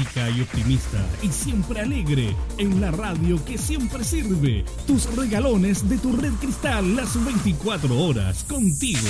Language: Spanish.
enérgica y optimista y siempre alegre en la radio que siempre sirve. Tus regalones de tu Red Cristal las 24 horas contigo.